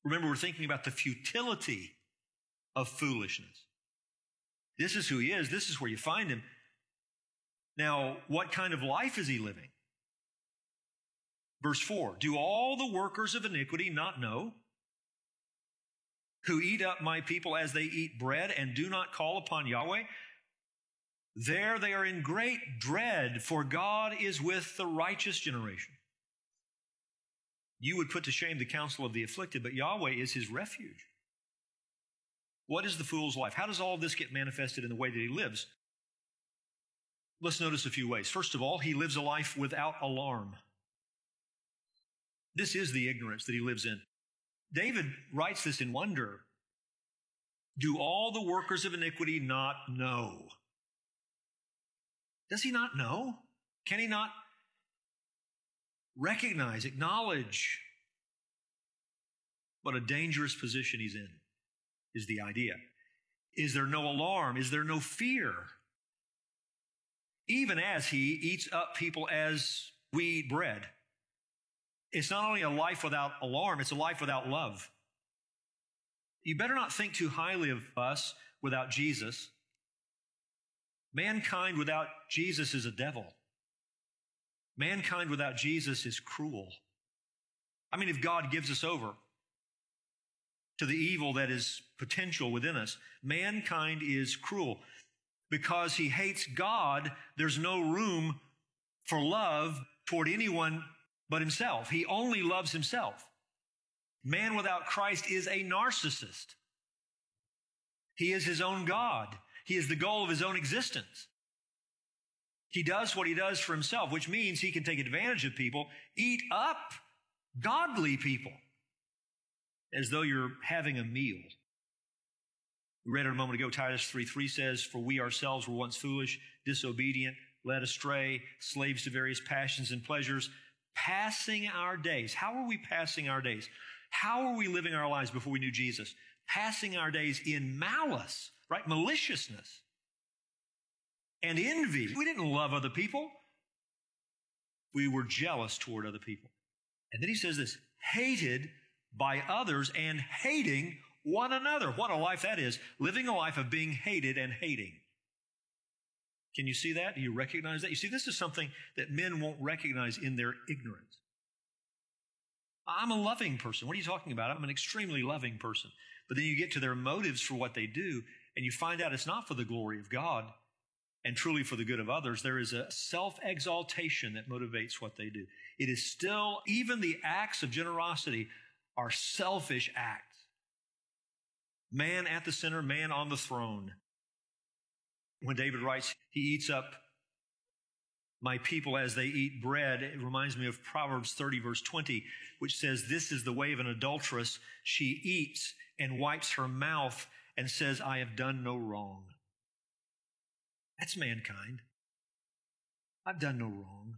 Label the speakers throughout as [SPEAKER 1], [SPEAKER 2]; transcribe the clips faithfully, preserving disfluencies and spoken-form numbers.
[SPEAKER 1] Remember, we're thinking about the futility of foolishness. This is who he is. This is where you find him. Now, what kind of life is he living? Verse four, do all the workers of iniquity not know, who eat up my people as they eat bread and do not call upon Yahweh? There they are in great dread, for God is with the righteous generation. You would put to shame the counsel of the afflicted, but Yahweh is his refuge. What is the fool's life? How does all of this get manifested in the way that he lives? Let's notice a few ways. First of all, he lives a life without alarm. This is the ignorance that he lives in. David writes this in wonder. Do all the workers of iniquity not know? Does he not know? Can he not recognize, acknowledge what a dangerous position he's in, is the idea. Is there no alarm? Is there no fear? Even as he eats up people as we eat bread. It's not only a life without alarm, it's a life without love. You better not think too highly of us without Jesus. Mankind without Jesus is a devil. Mankind without Jesus is cruel. I mean, if God gives us over to the evil that is potential within us, mankind is cruel. Because he hates God, there's no room for love toward anyone but himself. He only loves himself. Man without Christ is a narcissist. He is his own God. He is the goal of his own existence. He does what he does for himself, which means he can take advantage of people, eat up godly people, as though you're having a meal. We read it a moment ago, Titus three three says, for we ourselves were once foolish, disobedient, led astray, slaves to various passions and pleasures, passing our days. How are we passing our days? How are we living our lives before we knew Jesus? Passing our days in malice, right? Maliciousness and envy. We didn't love other people. We were jealous toward other people. And then he says this, hated by others and hating one another. What a life that is. Living a life of being hated and hating. Can you see that? Do you recognize that? You see, this is something that men won't recognize in their ignorance. I'm a loving person. What are you talking about? I'm an extremely loving person. But then you get to their motives for what they do, and you find out it's not for the glory of God and truly for the good of others. There is a self-exaltation that motivates what they do. It is still, even the acts of generosity are selfish acts. Man at the center, man on the throne. When David writes, he eats up my people as they eat bread, it reminds me of Proverbs thirty, verse twenty, which says, this is the way of an adulteress. She eats and wipes her mouth and says, I have done no wrong. That's mankind. I've done no wrong.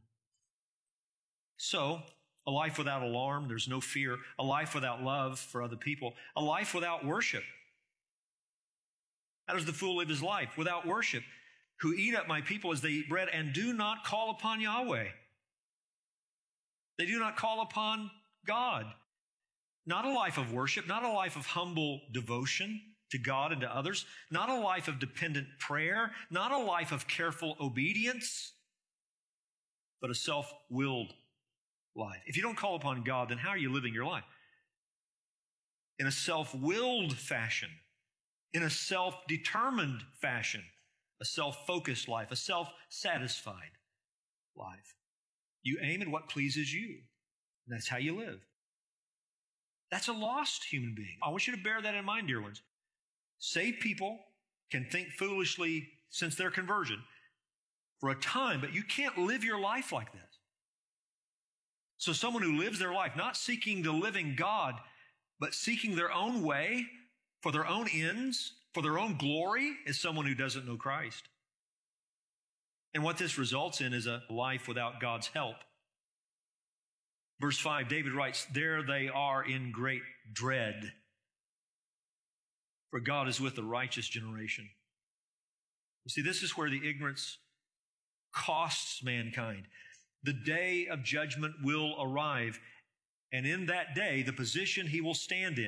[SPEAKER 1] So, a life without alarm, there's no fear. A life without love for other people. A life without worship. How does the fool live his life? Without worship. Who eat up my people as they eat bread and do not call upon Yahweh. They do not call upon God. Not a life of worship, not a life of humble devotion to God and to others, not a life of dependent prayer, not a life of careful obedience, but a self-willed life. If you don't call upon God, then how are you living your life? In a self-willed fashion, in a self-determined fashion, a self-focused life, a self-satisfied life. You aim at what pleases you, and that's how you live. That's a lost human being. I want you to bear that in mind, dear ones. Saved people can think foolishly since their conversion for a time, but you can't live your life like this. So someone who lives their life not seeking the living God, but seeking their own way for their own ends, for their own glory, is someone who doesn't know Christ. And what this results in is a life without God's help. Verse five, David writes, there they are in great dread, for God is with the righteous generation. You see, this is where the ignorance costs mankind. The day of judgment will arrive, and in that day, the position he will stand in